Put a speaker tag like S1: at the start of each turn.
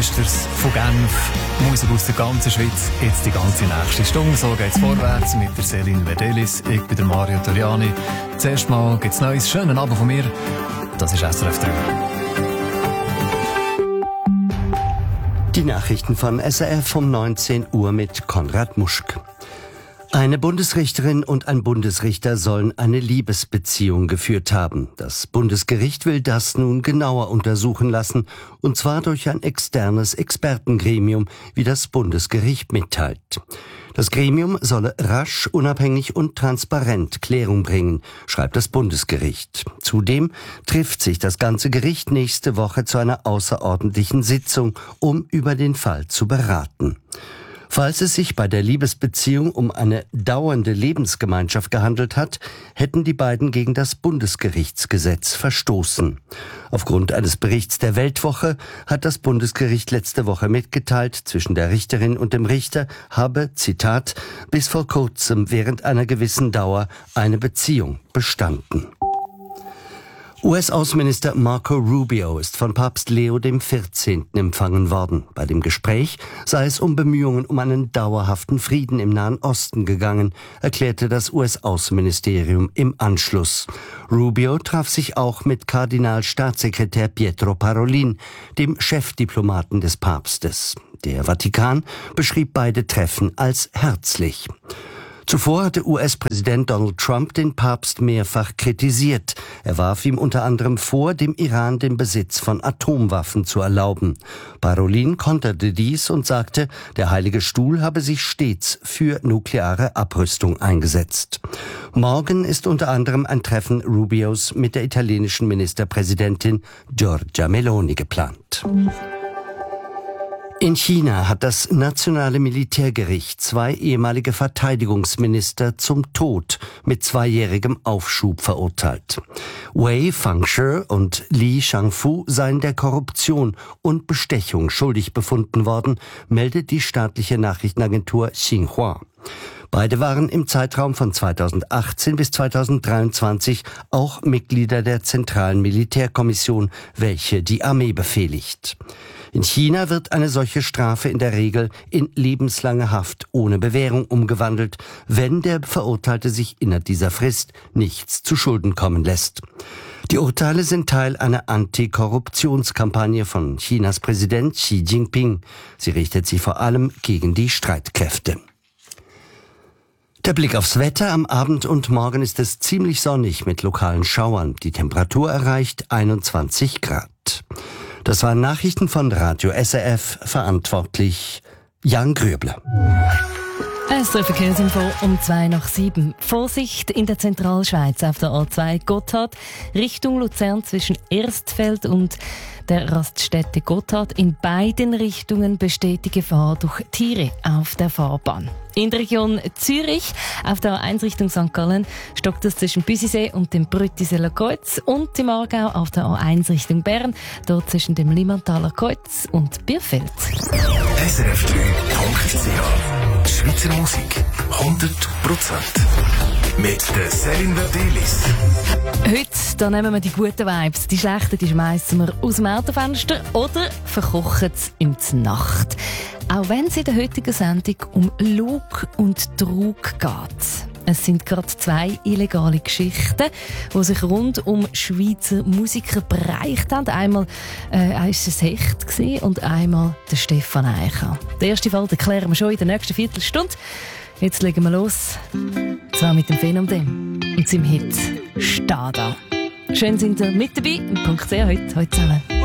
S1: Neuestes von Genf. Musik aus der ganzen Schweiz, jetzt die ganze nächste Stunde. So geht's vorwärts mit der Céline Verdelis. Ich bin der Mario Toriani. Zuerst mal gibt's Neues. Schönen Abend von mir. Das ist SRF 3.
S2: Die Nachrichten von SRF um 19 Uhr mit Konrad Muschk. Eine Bundesrichterin und ein Bundesrichter sollen eine Liebesbeziehung geführt haben. Das Bundesgericht will das nun genauer untersuchen lassen, und zwar durch ein externes Expertengremium, wie das Bundesgericht mitteilt. Das Gremium solle rasch, unabhängig und transparent Klärung bringen, schreibt das Bundesgericht. Zudem trifft sich das ganze Gericht nächste Woche zu einer außerordentlichen Sitzung, um über den Fall zu beraten. Falls es sich bei der Liebesbeziehung um eine dauernde Lebensgemeinschaft gehandelt hat, hätten die beiden gegen das Bundesgerichtsgesetz verstoßen. Aufgrund eines Berichts der Weltwoche hat das Bundesgericht letzte Woche mitgeteilt, zwischen der Richterin und dem Richter habe, Zitat, bis vor kurzem während einer gewissen Dauer eine Beziehung bestanden. US-Außenminister Marco Rubio ist von Papst Leo XIV. Empfangen worden. Bei dem Gespräch sei es um Bemühungen um einen dauerhaften Frieden im Nahen Osten gegangen, erklärte das US-Außenministerium im Anschluss. Rubio traf sich auch mit Kardinalstaatssekretär Pietro Parolin, dem Chefdiplomaten des Papstes. Der Vatikan beschrieb beide Treffen als herzlich. Zuvor hatte US-Präsident Donald Trump den Papst mehrfach kritisiert. Er warf ihm unter anderem vor, dem Iran den Besitz von Atomwaffen zu erlauben. Parolin konterte dies und sagte, der Heilige Stuhl habe sich stets für nukleare Abrüstung eingesetzt. Morgen ist unter anderem ein Treffen Rubios mit der italienischen Ministerpräsidentin Giorgia Meloni geplant. In China hat das nationale Militärgericht 2 ehemalige Verteidigungsminister zum Tod mit 2-jährigem Aufschub verurteilt. Wei Fangshi und Li Shangfu seien der Korruption und Bestechung schuldig befunden worden, meldet die staatliche Nachrichtenagentur Xinhua. Beide waren im Zeitraum von 2018 bis 2023 auch Mitglieder der Zentralen Militärkommission, welche die Armee befehligt. In China wird eine solche Strafe in der Regel in lebenslange Haft ohne Bewährung umgewandelt, wenn der Verurteilte sich innerhalb dieser Frist nichts zu Schulden kommen lässt. Die Urteile sind Teil einer Antikorruptionskampagne von Chinas Präsident Xi Jinping. Sie richtet sich vor allem gegen die Streitkräfte. Der Blick aufs Wetter. Am Abend und morgen ist es ziemlich sonnig mit lokalen Schauern. Die Temperatur erreicht 21 Grad. Das waren Nachrichten von Radio SRF, verantwortlich Jan Gröble.
S3: SRF Verkehrsinfo um 6:02. Vorsicht in der Zentralschweiz auf der A2 Gotthard Richtung Luzern zwischen Erstfeld und der Raststätte Gotthard. In beiden Richtungen besteht die Gefahr durch Tiere auf der Fahrbahn. In der Region Zürich, auf der A1 Richtung St. Gallen, stockt es zwischen Büsisee und dem Brüttiseler Kreuz, und im Aargau auf der A1 Richtung Bern, dort zwischen dem Limmertaler Kreuz und Bierfeld.
S4: SRF3.ch Schweizer Musik 100%. Mit der Céline Verdelis.
S3: Heute da nehmen wir die guten Vibes, die schlechten die schmeißen wir aus dem Autofenster oder verkochen sie in die Nacht. Auch wenn es in der heutigen Sendung um Lug und Trug geht. Es sind gerade 2 illegale Geschichten, die sich rund um Schweizer Musiker bereicht haben. Einmal war es Hecht und einmal der Stefan Eicher. Den ersten Fall klären wir schon in der nächsten Viertelstunde. Jetzt legen wir los. Zwar mit dem Phänomen und seinem Hit «Steh da». Schön sind ihr mit dabei. .ch heute zusammen.